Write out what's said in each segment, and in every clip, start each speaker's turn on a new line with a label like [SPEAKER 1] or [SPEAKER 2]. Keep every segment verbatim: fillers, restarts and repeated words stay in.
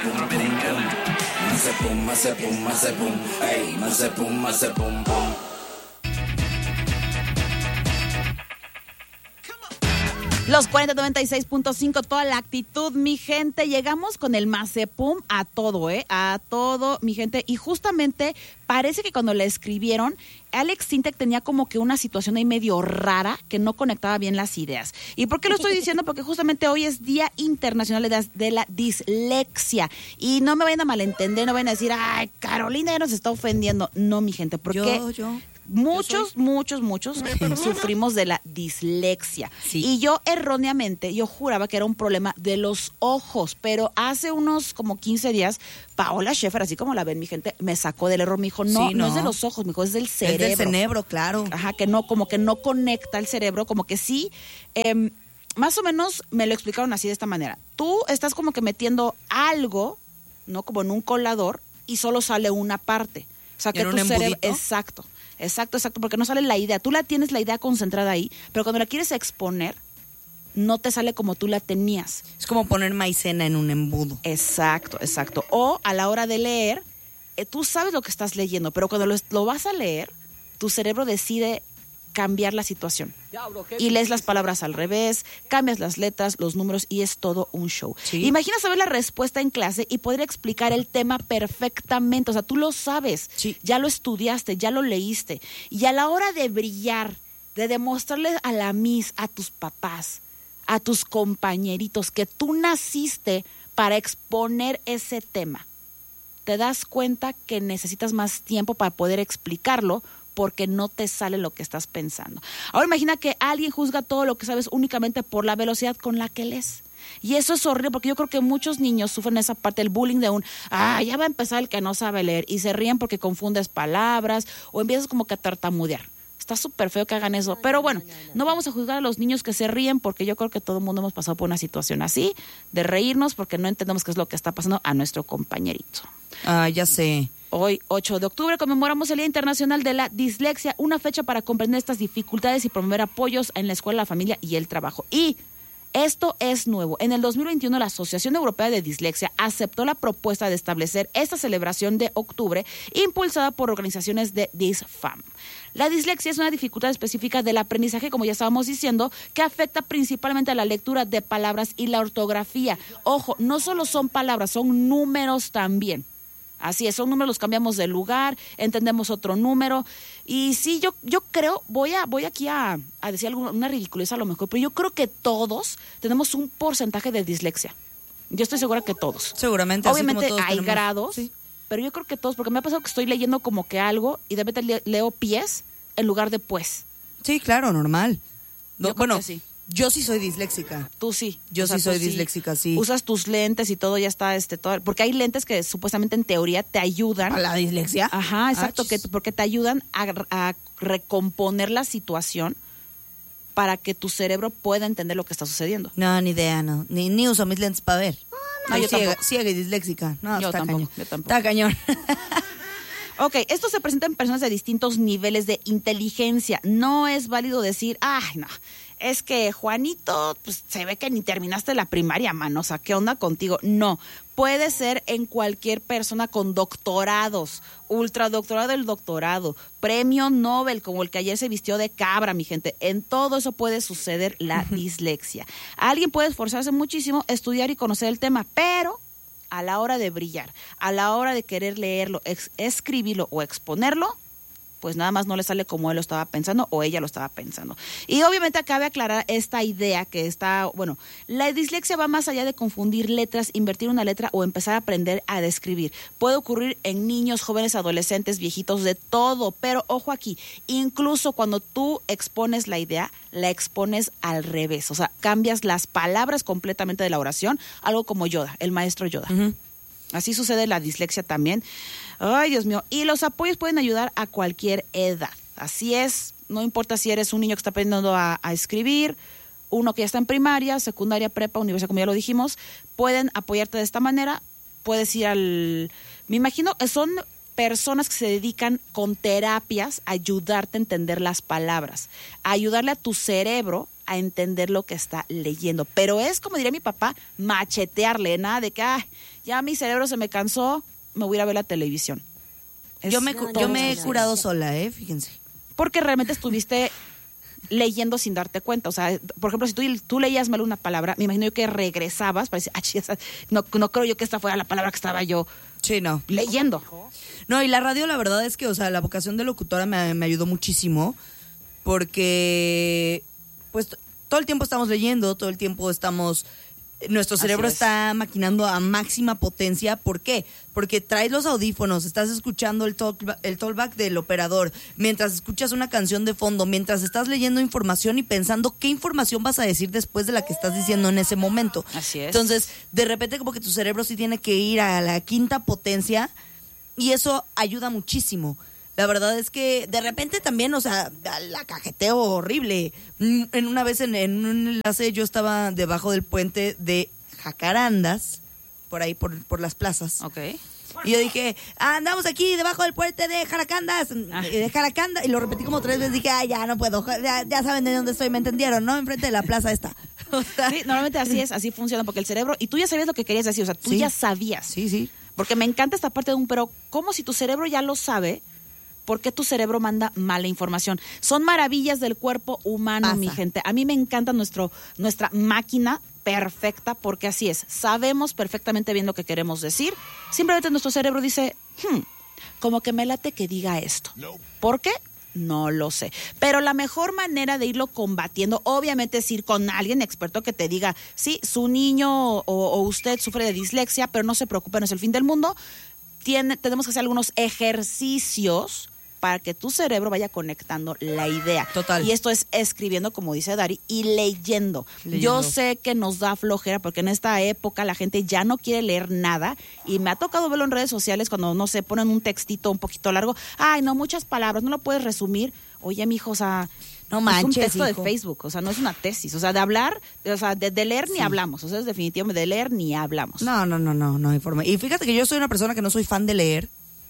[SPEAKER 1] pum, pum. Más pum, más pum, más pum. Ey, más pum, más pum, pum.
[SPEAKER 2] Los cuarenta noventa y seis punto cinco, toda la actitud, mi gente. Llegamos con el Mazepum a todo, ¿eh? A todo, mi gente. Y justamente parece que cuando le escribieron, Alex Sintek tenía como que una situación ahí medio rara que no conectaba bien las ideas. ¿Y por qué lo estoy diciendo? Porque justamente hoy es Día Internacional de, de la Dislexia. Y no me vayan a malentender, no vayan a decir, ay, Carolina ya nos está ofendiendo. No, mi gente, porque...
[SPEAKER 3] Yo, yo...
[SPEAKER 2] Muchos, muchos, muchos sufrimos de la dislexia. Sí. Y yo erróneamente, yo juraba que era un problema de los ojos, pero hace unos como quince días, Paola Schaefer, así como la ven, mi gente, me sacó del error. Me dijo, no, sí, no, no es de los ojos, me dijo, es del cerebro.
[SPEAKER 3] Es del cerebro, claro.
[SPEAKER 2] Ajá, que no, como que no conecta el cerebro, como que sí. Eh, más o menos me lo explicaron así, de esta manera. Tú estás como que metiendo algo, ¿no? Como en un colador, y solo sale una parte. O sea, que
[SPEAKER 3] ¿En
[SPEAKER 2] tu
[SPEAKER 3] un
[SPEAKER 2] cerebro...
[SPEAKER 3] embudito?
[SPEAKER 2] Exacto. Exacto, exacto, porque no sale la idea. Tú la tienes la idea concentrada ahí, pero cuando la quieres exponer, no te sale como tú la tenías.
[SPEAKER 3] Es como poner maicena en un embudo.
[SPEAKER 2] Exacto, exacto. O a la hora de leer, eh, tú sabes lo que estás leyendo, pero cuando lo, lo vas a leer, tu cerebro decide cambiar la situación. Y lees las palabras al revés, cambias las letras, los números y es todo un show. ¿Sí? Imagina saber la respuesta en clase y poder explicar el tema perfectamente. O sea, tú lo sabes, sí. Ya lo estudiaste, ya lo leíste. Y a la hora de brillar, de demostrarles a la Miss, a tus papás, a tus compañeritos, que tú naciste para exponer ese tema, te das cuenta que necesitas más tiempo para poder explicarlo, porque no te sale lo que estás pensando. Ahora imagina que alguien juzga todo lo que sabes únicamente por la velocidad con la que lees. Y eso es horrible, porque yo creo que muchos niños sufren esa parte del bullying de un, ah, ya va a empezar el que no sabe leer, y se ríen porque confundes palabras, o empiezas como que a tartamudear. Está súper feo que hagan eso, pero bueno, no vamos a juzgar a los niños que se ríen, porque yo creo que todo el mundo hemos pasado por una situación así, de reírnos porque no entendemos qué es lo que está pasando a nuestro compañerito.
[SPEAKER 3] Ah, ya sé.
[SPEAKER 2] Hoy, ocho de octubre, conmemoramos el Día Internacional de la Dislexia, una fecha para comprender estas dificultades y promover apoyos en la escuela, la familia y el trabajo. Y esto es nuevo. En el dos mil veintiuno, la Asociación Europea de Dislexia aceptó la propuesta de establecer esta celebración de octubre, impulsada por organizaciones de DISFAM. La dislexia es una dificultad específica del aprendizaje, como ya estábamos diciendo, que afecta principalmente a la lectura de palabras y la ortografía. Ojo, no solo son palabras, son números también. Así es, son números, los cambiamos de lugar, entendemos otro número. Y sí, yo yo creo, voy a voy aquí a, a decir alguna, una ridiculez a lo mejor, pero yo creo que todos tenemos un porcentaje de dislexia. Yo estoy segura que todos.
[SPEAKER 3] Seguramente.
[SPEAKER 2] Obviamente
[SPEAKER 3] así como todos
[SPEAKER 2] hay
[SPEAKER 3] tenemos...
[SPEAKER 2] grados, sí. Pero yo creo que todos, porque me ha pasado que estoy leyendo como que algo y de repente le, leo pies en lugar de pues.
[SPEAKER 3] Sí, claro, normal. No,
[SPEAKER 2] yo
[SPEAKER 3] bueno,
[SPEAKER 2] creo que sí.
[SPEAKER 3] Yo sí soy disléxica.
[SPEAKER 2] Tú sí.
[SPEAKER 3] Yo
[SPEAKER 2] o sea,
[SPEAKER 3] sí soy
[SPEAKER 2] sí.
[SPEAKER 3] disléxica, sí.
[SPEAKER 2] Usas tus lentes y todo, ya está, este, todo, porque hay lentes que supuestamente en teoría te ayudan.
[SPEAKER 3] ¿A la dislexia?
[SPEAKER 2] Ajá, exacto,
[SPEAKER 3] ah,
[SPEAKER 2] que porque te ayudan a, a recomponer la situación para que tu cerebro pueda entender lo que está sucediendo.
[SPEAKER 3] No, ni idea, no. Ni, ni uso mis lentes para ver.
[SPEAKER 2] No, yo
[SPEAKER 3] ciega,
[SPEAKER 2] tampoco.
[SPEAKER 3] ciega y disléxica. No,
[SPEAKER 2] yo
[SPEAKER 3] está
[SPEAKER 2] tampoco,
[SPEAKER 3] cañón.
[SPEAKER 2] yo tampoco.
[SPEAKER 3] Está cañón.
[SPEAKER 2] Ok, esto se presenta en personas de distintos niveles de inteligencia. No es válido decir, ay, no, es que Juanito, pues se ve que ni terminaste la primaria, mano, o sea, ¿qué onda contigo? No, puede ser en cualquier persona con doctorados, ultradoctorado del doctorado, premio Nobel, como el que ayer se vistió de cabra, mi gente. En todo eso puede suceder la dislexia. Alguien puede esforzarse muchísimo, estudiar y conocer el tema, pero a la hora de brillar, a la hora de querer leerlo, ex- escribirlo o exponerlo, pues nada más no le sale como él lo estaba pensando o ella lo estaba pensando. Y obviamente cabe aclarar esta idea que está, bueno, la dislexia va más allá de confundir letras, invertir una letra o empezar a aprender a describir. Puede ocurrir en niños, jóvenes, adolescentes, viejitos, de todo, pero ojo aquí, incluso cuando tú expones la idea, la expones al revés, o sea, cambias las palabras completamente de la oración, algo como Yoda, el maestro Yoda. Uh-huh. Así sucede la dislexia también. Ay, Dios mío. Y los apoyos pueden ayudar a cualquier edad. Así es. No importa si eres un niño que está aprendiendo a, a escribir, uno que ya está en primaria, secundaria, prepa, universidad, como ya lo dijimos, pueden apoyarte de esta manera. Puedes ir al... Me imagino que son personas que se dedican con terapias a ayudarte a entender las palabras, a ayudarle a tu cerebro a entender lo que está leyendo. Pero es, como diría mi papá, machetearle, nada de que, ay, ya mi cerebro se me cansó, me voy a ir a ver la televisión. Es
[SPEAKER 3] Yo me,
[SPEAKER 4] No,
[SPEAKER 3] yo
[SPEAKER 4] yo
[SPEAKER 3] me he
[SPEAKER 4] no.
[SPEAKER 3] curado sola, ¿eh? Fíjense.
[SPEAKER 2] porque realmente estuviste leyendo sin darte cuenta. O sea, por ejemplo, si tú, tú leías mal una palabra, me imagino yo que regresabas para decir, ah, sí, esa- no, no creo yo que esta fuera la palabra que estaba yo
[SPEAKER 3] Sí, no.
[SPEAKER 2] leyendo.
[SPEAKER 3] No, y la radio, la verdad es que, o sea, la vocación de locutora me, me ayudó muchísimo porque, pues, t- todo el tiempo estamos leyendo, todo el tiempo estamos... Nuestro
[SPEAKER 2] Así
[SPEAKER 3] cerebro
[SPEAKER 2] es.
[SPEAKER 3] está maquinando a máxima potencia. ¿Por qué? Porque traes los audífonos, estás escuchando el, talk, el talkback del operador, mientras escuchas una canción de fondo, mientras estás leyendo información y pensando qué información vas a decir después de la que estás diciendo en ese momento.
[SPEAKER 2] Así es.
[SPEAKER 3] Entonces, de repente como que tu cerebro sí tiene que ir a la quinta potencia y eso ayuda muchísimo. La verdad es que de repente también, o sea, la cajeteo horrible. Mm, En una vez en, en un enlace yo estaba debajo del puente de Jacarandas, por ahí, por, por las plazas.
[SPEAKER 2] Ok.
[SPEAKER 3] Y yo dije, ah, andamos aquí debajo del puente de Jaracandas,
[SPEAKER 2] Ah.
[SPEAKER 3] de Jaracanda, y lo repetí como tres veces, dije, ah, ya no puedo, ya, ya saben de dónde estoy, ¿me entendieron? ¿No? Enfrente de la plaza esta. O sea,
[SPEAKER 2] Sí, normalmente así es, así funciona, porque el cerebro, y tú ya sabías lo que querías decir, o sea, tú
[SPEAKER 3] Sí.
[SPEAKER 2] ya sabías.
[SPEAKER 3] sí, sí.
[SPEAKER 2] Porque me encanta esta parte de un, pero ¿cómo si tu cerebro ya lo sabe? ¿Por qué tu cerebro manda mala información? Son maravillas del cuerpo humano,
[SPEAKER 3] Pasa.
[SPEAKER 2] mi gente. A mí me encanta nuestro, nuestra máquina perfecta, porque así es. Sabemos perfectamente bien lo que queremos decir. Simplemente nuestro cerebro dice, hmm, como que me late que diga esto. ¿Por qué? No lo sé. Pero la mejor manera de irlo combatiendo, obviamente, es ir con alguien experto que te diga, sí, su niño o, o usted sufre de dislexia, pero no se preocupe, no es el fin del mundo. Tiene, tenemos que hacer algunos ejercicios para que tu cerebro vaya conectando la idea.
[SPEAKER 3] Total.
[SPEAKER 2] Y esto es escribiendo, como dice Dari, y leyendo.
[SPEAKER 3] Leyendo.
[SPEAKER 2] Yo sé que nos da flojera porque en esta época la gente ya no quiere leer nada y me ha tocado verlo en redes sociales cuando, no sé, ponen un textito un poquito largo. Ay, no, muchas palabras, no lo puedes resumir. Oye, mijo, o sea,
[SPEAKER 3] No
[SPEAKER 2] es un
[SPEAKER 3] manches,
[SPEAKER 2] texto
[SPEAKER 3] hijo.
[SPEAKER 2] de Facebook, o sea, no es una tesis. O sea, de hablar, o sea, de, de leer ni hablamos. O sea, es definitivo, de leer ni hablamos.
[SPEAKER 3] No, no, no, no, no hay forma. Y fíjate que yo soy una persona que no soy fan de leer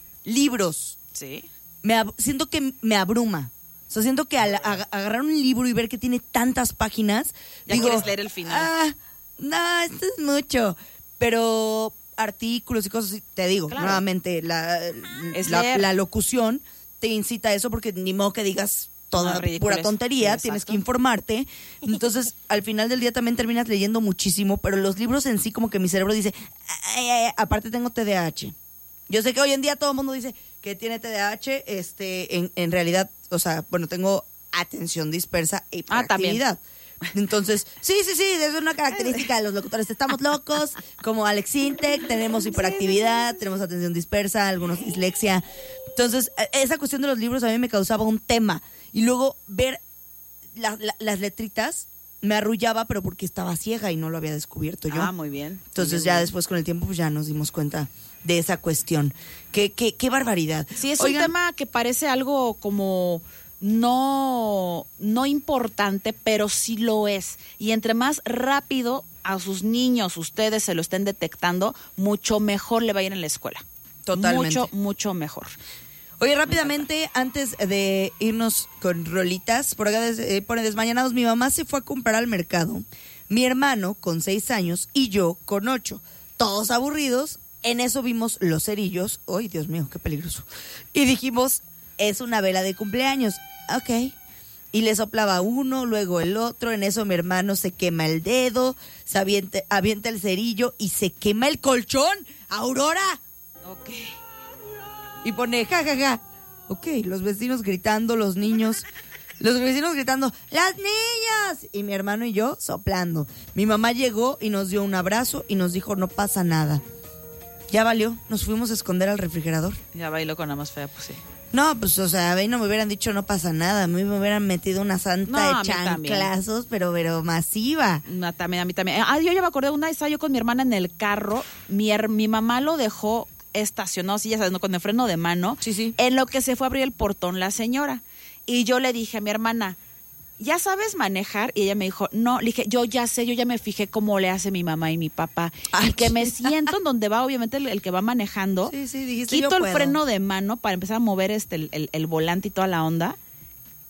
[SPEAKER 3] libros.
[SPEAKER 2] Sí.
[SPEAKER 3] Me ab- siento que me abruma. O sea, siento que al ag- agarrar un libro y ver que tiene tantas páginas,
[SPEAKER 2] Ya
[SPEAKER 3] digo,
[SPEAKER 2] quieres leer el final.
[SPEAKER 3] Ah, no, esto es mucho. Pero artículos y cosas así, te digo,
[SPEAKER 2] Claro.
[SPEAKER 3] nuevamente, la,
[SPEAKER 2] Es
[SPEAKER 3] la,
[SPEAKER 2] leer.
[SPEAKER 3] la locución te incita a eso porque ni modo que digas toda
[SPEAKER 2] No, ridiculez.
[SPEAKER 3] pura tontería,
[SPEAKER 2] Sí,
[SPEAKER 3] tienes
[SPEAKER 2] exacto.
[SPEAKER 3] que informarte. Entonces, al final del día también terminas leyendo muchísimo, pero los libros en sí como que mi cerebro dice, "Ay, ay, ay, aparte tengo T D A H. Yo sé que hoy en día todo el mundo dice que tiene T D A H, este, en, en realidad, o sea, bueno, tengo atención dispersa e
[SPEAKER 2] Ah, también.
[SPEAKER 3] hiperactividad. Entonces, sí, sí, sí, es una característica de los locutores. Estamos locos, como Alex Intec, tenemos hiperactividad, tenemos atención dispersa, algunos dislexia. Entonces, eh, esa cuestión de los libros a mí me causaba un tema. Y luego ver la- la- las letritas me arrullaba, pero porque estaba ciega y no lo había descubierto yo.
[SPEAKER 2] Ah, muy bien.
[SPEAKER 3] Entonces
[SPEAKER 2] Muy bien,
[SPEAKER 3] ya
[SPEAKER 2] muy bien.
[SPEAKER 3] después con el tiempo pues ya nos dimos cuenta de esa cuestión. Qué, qué, qué barbaridad.
[SPEAKER 2] Sí, es
[SPEAKER 3] Oigan,
[SPEAKER 2] un tema que parece algo como no, no importante, pero sí lo es. Y entre más rápido a sus niños ustedes se lo estén detectando, mucho mejor le va a ir en la escuela.
[SPEAKER 3] Totalmente.
[SPEAKER 2] Mucho, mucho mejor.
[SPEAKER 3] Oye, rápidamente, antes de irnos con rolitas, por acá des- eh, pone desmañanados, mi mamá se fue a comprar al mercado, mi hermano con seis años y yo con ocho. Todos aburridos, en eso vimos Los Cerillos, ¡ay, Dios mío, qué peligroso! Y dijimos, es una vela de cumpleaños, ok. Y le soplaba uno, luego el otro, en eso mi hermano se quema el dedo, se avienta, avienta el cerillo y se quema el colchón, ¡Aurora!
[SPEAKER 2] Ok.
[SPEAKER 3] Y pone, ja, ja, ja. Ok, los vecinos gritando, los niños. Los vecinos gritando, ¡las niñas! Y mi hermano y yo soplando. Mi mamá llegó y nos dio un abrazo y nos dijo, no pasa nada. Ya valió, nos fuimos a esconder al refrigerador.
[SPEAKER 2] Ya bailó con la más fea, pues sí.
[SPEAKER 3] No, pues, o sea, a mí no me hubieran dicho, no pasa nada. A mí me hubieran metido una santa
[SPEAKER 2] No, a
[SPEAKER 3] de
[SPEAKER 2] mí también.
[SPEAKER 3] chanclazos, pero, pero masiva.
[SPEAKER 2] No, también, a mí también. Ah, yo ya me acordé, una vez estaba yo con mi hermana en el carro, mi, her- mi mamá lo dejó estacionado, sí, ya sabes, ¿no? Con el freno de mano,
[SPEAKER 3] Sí, sí.
[SPEAKER 2] en lo que se fue a abrir el portón la señora. Y yo le dije a mi hermana, ¿ya sabes manejar? Y ella me dijo, no, le dije, yo ya sé, yo ya me fijé cómo le hace mi mamá y mi papá.
[SPEAKER 3] Ay,
[SPEAKER 2] y que me
[SPEAKER 3] qué-
[SPEAKER 2] siento en donde va, obviamente, el, el que va manejando,
[SPEAKER 3] Sí, sí, dijiste,
[SPEAKER 2] quito
[SPEAKER 3] yo
[SPEAKER 2] el
[SPEAKER 3] puedo.
[SPEAKER 2] freno de mano para empezar a mover este el, el- el volante y toda la onda.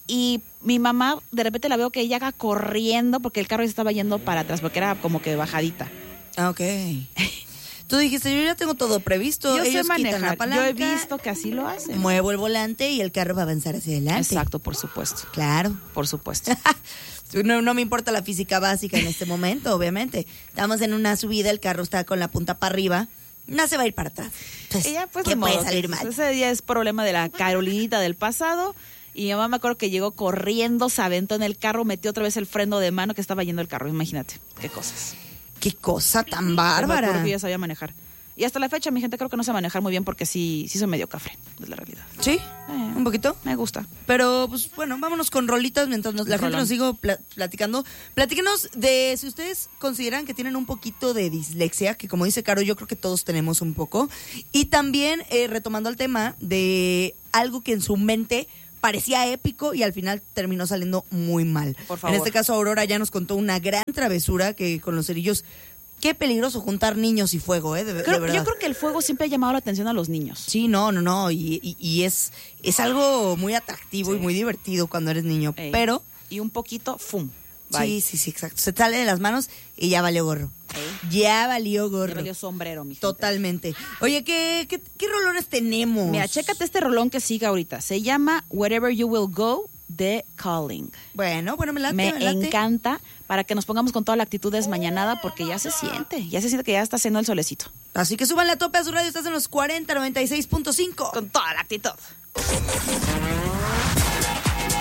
[SPEAKER 2] y mi mamá, de repente la veo que ella va corriendo porque el carro ya estaba yendo para atrás, porque era como que bajadita.
[SPEAKER 3] Ah, ok. Tú dijiste, yo ya tengo todo previsto.
[SPEAKER 2] Yo sé
[SPEAKER 3] Ellos quitan
[SPEAKER 2] manejar,
[SPEAKER 3] la palanca,
[SPEAKER 2] yo he visto que así lo hacen.
[SPEAKER 3] muevo el volante y el carro va a avanzar hacia adelante.
[SPEAKER 2] Exacto, por supuesto.
[SPEAKER 3] Claro.
[SPEAKER 2] Por supuesto.
[SPEAKER 3] No, no me importa la física básica en este momento, obviamente. Estamos en una subida, el carro está con la punta para arriba. No se va a ir para atrás. Entonces,
[SPEAKER 2] Ella, pues,
[SPEAKER 3] ¿qué
[SPEAKER 2] de
[SPEAKER 3] puede
[SPEAKER 2] modo,
[SPEAKER 3] salir
[SPEAKER 2] que
[SPEAKER 3] mal?
[SPEAKER 2] Ese día es problema de la Carolinita del pasado. Y mi mamá me acuerdo que llegó corriendo, se aventó en el carro, metió otra vez el freno de mano que estaba yendo el carro. Imagínate, qué cosas.
[SPEAKER 3] Qué cosa tan
[SPEAKER 2] Me acuerdo
[SPEAKER 3] bárbara.
[SPEAKER 2] que ella sabía manejar. Y hasta la fecha mi gente creo que no sabe manejar muy bien porque sí, sí soy medio cafre, es la realidad.
[SPEAKER 3] ¿Sí?
[SPEAKER 2] Eh,
[SPEAKER 3] ¿Un poquito?
[SPEAKER 2] Me gusta.
[SPEAKER 3] Pero, pues, bueno, vámonos con rolitas mientras nos- la gente
[SPEAKER 2] Rolón.
[SPEAKER 3] nos sigue pla- platicando. Platíquenos de si ustedes consideran que tienen un poquito de dislexia, que como dice Caro, yo creo que todos tenemos un poco. Y también, eh, retomando el tema de algo que en su mente parecía épico y al final terminó saliendo muy mal.
[SPEAKER 2] Por favor.
[SPEAKER 3] En este caso, Aurora ya nos contó una gran travesura que con los cerillos... Qué peligroso juntar niños y fuego, ¿eh? De, de
[SPEAKER 2] Creo-
[SPEAKER 3] verdad.
[SPEAKER 2] yo creo que el fuego siempre ha llamado la atención a los niños.
[SPEAKER 3] Sí, no, no, no, y, y- y es, es algo muy atractivo
[SPEAKER 2] Sí.
[SPEAKER 3] y muy divertido cuando eres niño,
[SPEAKER 2] Ey.
[SPEAKER 3] pero
[SPEAKER 2] Y un poquito, ¡fum!
[SPEAKER 3] sí,
[SPEAKER 2] Bye.
[SPEAKER 3] sí, sí, exacto, se sale de las manos y ya valió gorro,
[SPEAKER 2] Ey.
[SPEAKER 3] ya valió gorro,
[SPEAKER 2] Le valió sombrero, mi gente.
[SPEAKER 3] totalmente. Oye, ¿qué, qué, qué rolones tenemos?
[SPEAKER 2] Mira, chécate este rolón que sigue ahorita. Se llama Wherever You Will Go, The Calling.
[SPEAKER 3] Bueno, bueno, me late,
[SPEAKER 2] Me
[SPEAKER 3] me late.
[SPEAKER 2] encanta para que nos pongamos con toda la actitud desmañanada porque ya se siente, ya se siente que ya está haciendo el solecito.
[SPEAKER 3] Así que súbanle a tope a su radio, estás en los cuarenta, noventa y seis punto cinco.
[SPEAKER 2] Con toda la actitud.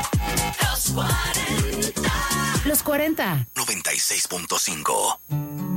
[SPEAKER 4] Los cuarenta.
[SPEAKER 1] noventa y seis punto cinco.